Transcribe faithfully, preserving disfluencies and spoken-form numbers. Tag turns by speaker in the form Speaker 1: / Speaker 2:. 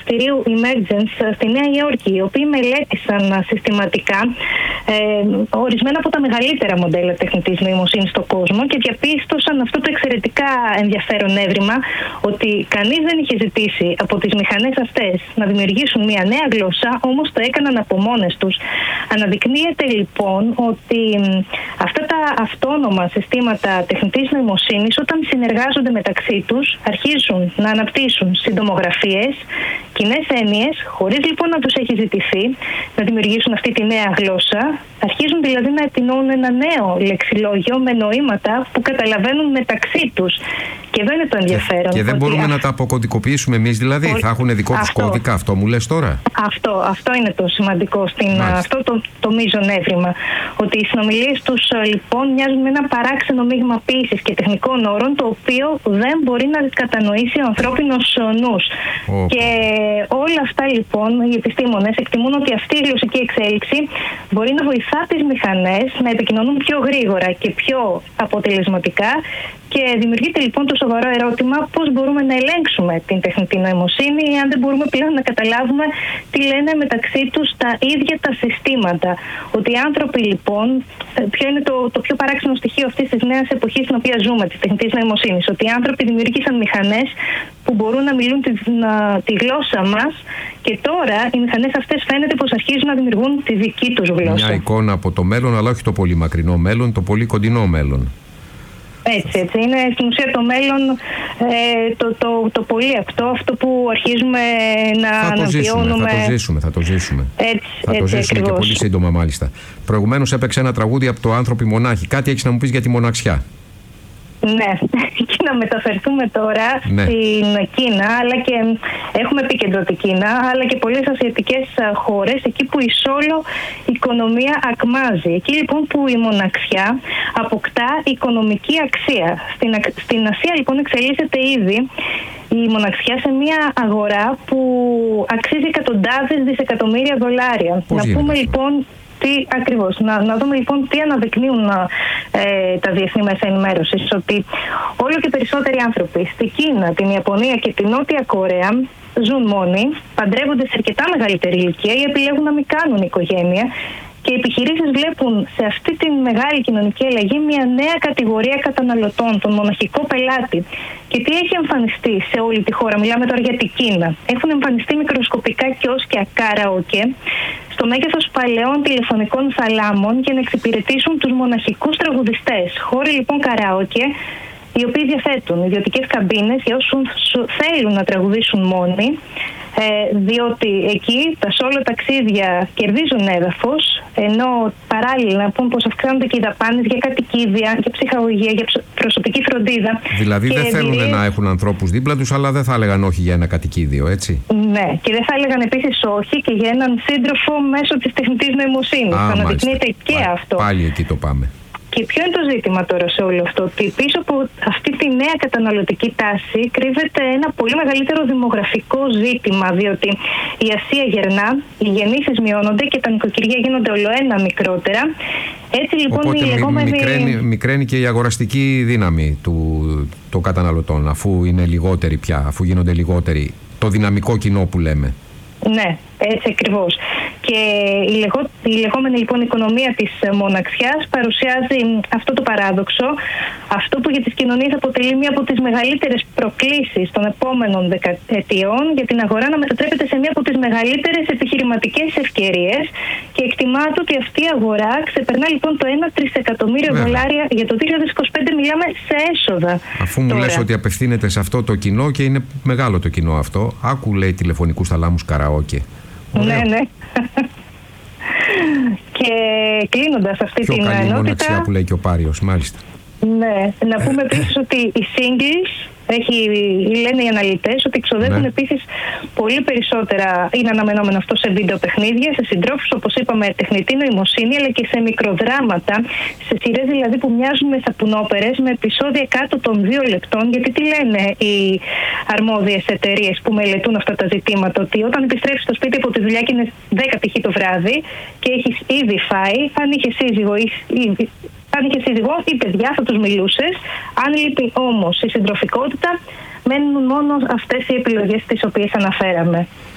Speaker 1: εργαστηρίου Emergence στη Νέα Υόρκη, οι οποίοι μελέτησαν συστηματικά ε, ορισμένα από τα μεγαλύτερα μοντέλα τεχνητής νοημοσύνης στον κόσμο και διαπίστωσαν αυτό το εξαιρετικά ενδιαφέρον έβριμα, ότι κανείς δεν είχε ζητήσει από τις μηχανές αυτές να δημιουργήσουν μια νέα γλώσσα, όμως το έκαναν από μόνες τους. Αναδεικνύεται λοιπόν ότι αυτά τα αυτόνομα συστήματα τεχνητής νοημοσύνης, όταν συνεργάζονται μεταξύ τους, αρχίζουν να αναπτύσσουν συντομογραφίες, κοινές έννοιες, χωρίς λοιπόν να τους έχει ζητηθεί να δημιουργήσουν αυτή τη νέα γλώσσα. Αρχίζουν δηλαδή να επινώνουν ένα νέο λεξιλόγιο με νοήματα που καταλαβαίνουν μεταξύ τους. Και εδώ είναι το ενδιαφέρον.
Speaker 2: Και, και δεν μπορούμε α... να τα αποκωδικοποιήσουμε εμείς, δηλαδή. Ο... Θα έχουν δικό τους κώδικα, αυτό μου λες τώρα.
Speaker 1: Αυτό, αυτό είναι το σημαντικό, στην, αυτό το, το μείζον έβριμα. Ότι οι συνομιλίες τους λοιπόν μοιάζουν με ένα παράξενο μείγμα ποίησης και τεχνικών όρων, το οποίο δεν μπορεί να κατανοήσει ο ανθρώπινος νους. Oh. Και όλα αυτά λοιπόν οι επιστήμονες εκτιμούν ότι αυτή η γλωσσική εξέλιξη μπορεί να βοηθά τις μηχανές να επικοινωνούν πιο γρήγορα και πιο αποτελεσματικά. Και δημιουργείται λοιπόν το σοβαρό ερώτημα πώς μπορούμε να ελέγξουμε την τεχνητή νοημοσύνη, αν δεν μπορούμε πλέον να καταλάβουμε τι λένε μεταξύ τους τα ίδια τα συστήματα. Ότι οι άνθρωποι λοιπόν, ποιο είναι το, το πιο παράξενο στοιχείο αυτής της νέας εποχής στην οποία ζούμε, της τεχνητής νοημοσύνης, ότι οι άνθρωποι δημιούργησαν μηχανές που μπορούν να μιλούν τη, να, τη γλώσσα μας, και τώρα οι μηχανές αυτές φαίνεται πως αρχίζουν να δημιουργούν τη δική τους γλώσσα.
Speaker 2: Μια εικόνα από το μέλλον, αλλά όχι το πολύ μακρινό μέλλον, το πολύ κοντινό μέλλον.
Speaker 1: Έτσι, έτσι. Είναι στην ουσία το μέλλον, ε, το, το, το πολύ αυτό, αυτό που αρχίζουμε να αναβιώνουμε.
Speaker 2: Θα το ζήσουμε, θα το ζήσουμε.
Speaker 1: Έτσι,
Speaker 2: θα το
Speaker 1: έτσι,
Speaker 2: ζήσουμε
Speaker 1: ακριβώς.
Speaker 2: Και πολύ σύντομα μάλιστα. Προηγουμένως έπαιξε ένα τραγούδι από το «Άνθρωποι μονάχοι». Κάτι έχεις να μου πεις για τη μοναξιά?
Speaker 1: Ναι, και να μεταφερθούμε τώρα
Speaker 2: ναι.
Speaker 1: στην Κίνα, αλλά και έχουμε επίκεντρο την Κίνα, αλλά και πολλές ασιατικές χώρες, εκεί που η σόλο οικονομία ακμάζει. Εκεί λοιπόν που η μοναξιά αποκτά οικονομική αξία. Στην, στην Ασία λοιπόν εξελίσσεται ήδη η μοναξιά σε μια αγορά που αξίζει εκατοντάδες δισεκατομμύρια δολάρια.
Speaker 2: Πώς
Speaker 1: να
Speaker 2: γίνεται
Speaker 1: πούμε
Speaker 2: αυτό?
Speaker 1: λοιπόν Τι, ακριβώς. Να, να δούμε λοιπόν τι αναδεικνύουν ε, τα διεθνή μέσα ενημέρωσης, ότι όλο και περισσότεροι άνθρωποι στη Κίνα, την Ιαπωνία και την Νότια Κορέα ζουν μόνοι, παντρεύονται σε αρκετά μεγαλύτερη ηλικία ή επιλέγουν να μην κάνουν οικογένεια, και οι επιχειρήσεις βλέπουν σε αυτή τη μεγάλη κοινωνική αλλαγή μια νέα κατηγορία καταναλωτών, τον μοναχικό πελάτη. Και τι έχει εμφανιστεί σε όλη τη χώρα? Μιλάμε τώρα για την Κίνα. Έχουν εμφανιστεί μικροσκοπικά κιόσκια καραόκε στο μέγεθος παλαιών τηλεφωνικών θαλάμων για να εξυπηρετήσουν τους μοναχικούς τραγουδιστές. Χώροι λοιπόν καραόκε, οι οποίοι διαθέτουν ιδιωτικές καμπίνες για όσους θέλουν να τραγουδήσουν μόνοι, ε, διότι εκεί τα σόλο ταξίδια κερδίζουν έδαφος, ενώ παράλληλα να πούμε πως αυξάνονται και οι δαπάνες για κατοικίδια, για ψυχαγωγία, για προσωπική φροντίδα.
Speaker 2: Δηλαδή δεν
Speaker 1: και
Speaker 2: θέλουν
Speaker 1: εμπειρίες...
Speaker 2: να έχουν ανθρώπους δίπλα τους, αλλά δεν θα έλεγαν όχι για ένα κατοικίδιο, έτσι?
Speaker 1: Ναι, και δεν θα έλεγαν επίσης όχι και για έναν σύντροφο μέσω της τεχνητής νοημοσύνης. Θα αναδεικνύεται και
Speaker 2: πάλι,
Speaker 1: αυτό.
Speaker 2: Πάλι εκεί το πάμε.
Speaker 1: Και ποιο είναι το ζήτημα τώρα σε όλο αυτό? Ότι πίσω από αυτή τη νέα καταναλωτική τάση κρύβεται ένα πολύ μεγαλύτερο δημογραφικό ζήτημα, διότι η Ασία γερνά, οι γεννήσεις μειώνονται και τα νοικοκυριά γίνονται ολοένα μικρότερα. Έτσι λοιπόν
Speaker 2: Οπότε
Speaker 1: η λεγόμενη...
Speaker 2: μικραίνει, μικραίνει και η αγοραστική δύναμη του, των καταναλωτών, αφού είναι λιγότεροι πια, αφού γίνονται λιγότεροι, το δυναμικό κοινό που λέμε.
Speaker 1: Ναι, έτσι ακριβώς. Και η, λεγό, η λεγόμενη λοιπόν οικονομία της μοναξιάς παρουσιάζει αυτό το παράδοξο, αυτό που για τις κοινωνίες αποτελεί μία από τις μεγαλύτερες προκλήσεις των επόμενων δεκαετιών, για την αγορά να μετατρέπεται σε μία από τις μεγαλύτερες επιχειρηματικές ευκαιρίες, και εκτιμάται ότι αυτή η αγορά ξεπερνά λοιπόν το ένα τρισεκατομμύριο δολάρια. Για το δύο χιλιάδες είκοσι πέντε μιλάμε σε έσοδα.
Speaker 2: Αφού μου
Speaker 1: τώρα
Speaker 2: λες ότι απευθύνεται σε αυτό το κοινό, και είναι μεγάλο το κοινό αυτό, άκου λέει τηλεφωνικούς θαλάμους καραόκε.
Speaker 1: Ναι, ναι. Και κλείνοντας αυτή
Speaker 2: πιο
Speaker 1: την
Speaker 2: καλή
Speaker 1: ενότητα,
Speaker 2: μοναξιά που λέει και ο Πάριος, μάλιστα.
Speaker 1: Ναι, να πούμε επίσης ότι οι singles, έχει, λένε οι αναλυτές, ότι ξοδεύουν
Speaker 2: ναι.
Speaker 1: επίσης πολύ περισσότερα, είναι αναμενόμενο αυτό, σε βίντεο παιχνίδια, σε συντρόφους, όπως είπαμε, τεχνητή νοημοσύνη, αλλά και σε μικροδράματα, σε σειρές δηλαδή που μοιάζουν με σαπουνόπερες, με επεισόδια κάτω των δύο λεπτών. Γιατί τι λένε οι αρμόδιες εταιρείες που μελετούν αυτά τα ζητήματα? Ότι όταν επιστρέφεις στο σπίτι από τη δουλειά και είναι δέκα π.χ. το βράδυ και έχεις ήδη φάει, αν είχε σύζυγο ή Αν είχε σύζυγο ή παιδιά θα τους μιλούσες. Αν λείπει όμως η συντροφικότητα, μένουν μόνο αυτές οι επιλογές τις οποίες αναφέραμε.